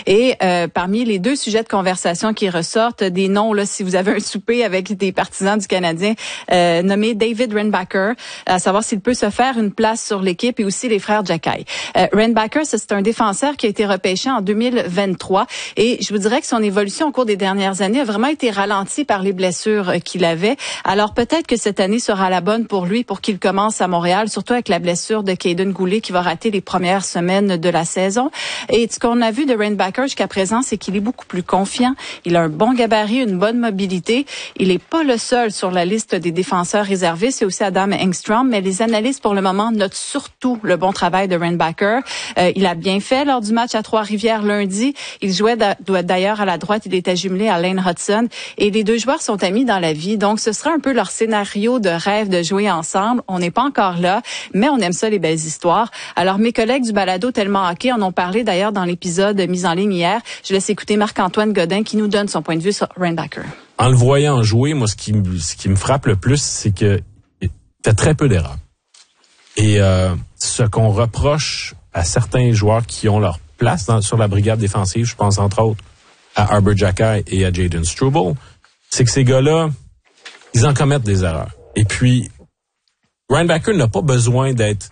Et parmi les deux sujets de conversation qui ressortent, des noms, là, si vous avez un souper avec des partisans du Canadien, nommé David Reinbacher, à savoir s'il peut se faire une place sur l'équipe, et aussi les frères Xhekaj. Reinbacher, c'est un défenseur qui a été repêché en 2023, et je vous dirais que son évolution au cours des dernières années a vraiment été ralentie par les blessures qu'il avait. Alors peut-être que cette année sera la bonne pour lui, pour qu'il commence à Montréal, surtout avec la blessure de Kaiden Guhle qui va rater les premières semaines de la saison. Et ce qu'on a vu de Reinbacher jusqu'à présent, c'est qu'il est beaucoup plus confiant. Il a un bon gabarit, une bonne mobilité. Il n'est pas le seul sur la liste des défenseurs réservés. C'est aussi Adam Engstrom. Mais les analystes, pour le moment, notent surtout le bon travail de Reinbacher. Il a bien fait lors du match à Trois-Rivières lundi. Il jouait d'ailleurs à la droite. Il était jumelé à Lane Hudson. Et les deux joueurs sont amis dans la vie. Donc, ce sera un peu leur scénario de rêve de jouer ensemble. On n'est pas encore là, mais on aime ça, les belles histoires. Alors, mes collègues du balado Tellement Hockey en ont parlé d'ailleurs dans l'épisode mis en ligne hier. Je laisse écouter Marc-Antoine Godin qui nous donne son point de vue sur Reinbacher. En le voyant jouer, moi, ce qui me frappe le plus, c'est que il fait très peu d'erreurs. Et ce qu'on reproche à certains joueurs qui ont leur place sur la brigade défensive, je pense entre autres à Arber Xhekaj et à Jayden Struble, c'est que ces gars-là, ils en commettent des erreurs. Et puis, Reinbacher n'a pas besoin d'être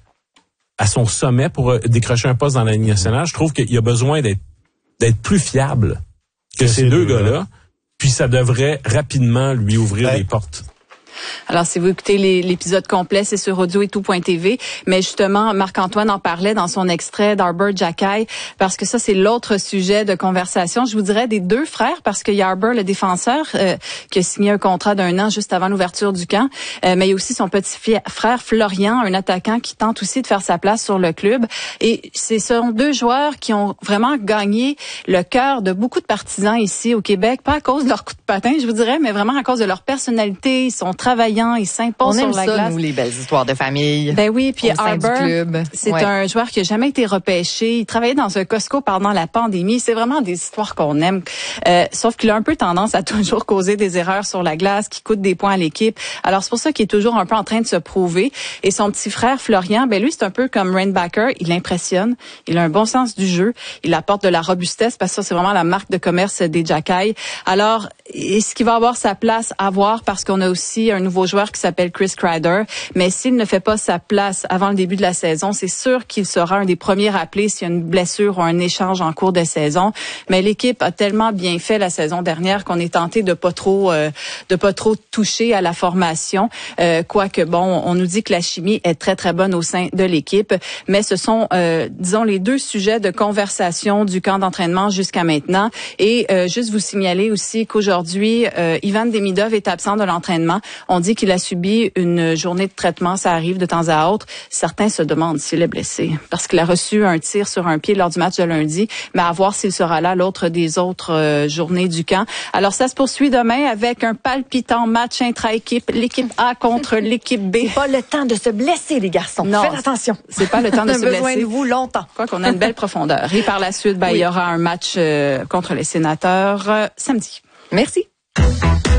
à son sommet pour décrocher un poste dans la Ligue nationale. Je trouve qu'il a besoin d'être plus fiable que ces deux gars-là. Puis ça devrait rapidement lui ouvrir les portes. Alors, si vous écoutez l'épisode complet, c'est sur audioetout.tv. Mais justement, Marc-Antoine en parlait dans son extrait d'Arber Xhekaj, parce que ça, c'est l'autre sujet de conversation. Je vous dirais des deux frères, parce qu'il y a Arber, le défenseur, qui a signé un contrat d'1 an juste avant l'ouverture du camp. Mais il y a aussi son petit frère Florian, un attaquant qui tente aussi de faire sa place sur le club. Et ce sont deux joueurs qui ont vraiment gagné le cœur de beaucoup de partisans ici au Québec, pas à cause de leur coup de patin, je vous dirais, mais vraiment à cause de leur personnalité. Ils sont travaillants, ils s'imposent sur la glace. On aime ça, nous, les belles histoires de famille. Ben oui, puis Arber, c'est un joueur qui a jamais été repêché. Il travaillait dans un Costco pendant la pandémie. C'est vraiment des histoires qu'on aime. Sauf qu'il a un peu tendance à toujours causer des erreurs sur la glace qui coûtent des points à l'équipe. Alors, c'est pour ça qu'il est toujours un peu en train de se prouver. Et son petit frère, Florian, ben lui, c'est un peu comme Reinbacher. Il impressionne. Il a un bon sens du jeu. Il apporte de la robustesse parce que ça, c'est vraiment la marque de commerce des Xhekaj. Alors, est-ce qu'il va avoir sa place à voir, parce qu'on a aussi un nouveau joueur qui s'appelle Chris Kreider, mais s'il ne fait pas sa place avant le début de la saison, c'est sûr qu'il sera un des premiers appelés s'il y a une blessure ou un échange en cours de saison. Mais l'équipe a tellement bien fait la saison dernière qu'on est tenté de pas trop toucher à la formation. Quoique bon, on nous dit que la chimie est très très bonne au sein de l'équipe, mais ce sont disons les deux sujets de conversation du camp d'entraînement jusqu'à maintenant. Et juste vous signaler aussi qu'aujourd'hui, Ivan Demidov est absent de l'entraînement. On dit qu'il a subi une journée de traitement, ça arrive de temps à autre. Certains se demandent s'il est blessé, parce qu'il a reçu un tir sur un pied lors du match de lundi, mais à voir s'il sera là l'autre des autres journées du camp. Alors ça se poursuit demain avec un palpitant match intra-équipe, l'équipe A contre l'équipe B. C'est pas le temps de se blesser, les garçons. Non, faites attention. C'est pas le temps de se blesser. On a besoin de vous longtemps. Quoi qu'on a une belle profondeur. Et par la suite, il y aura un match contre les Sénateurs samedi. Merci.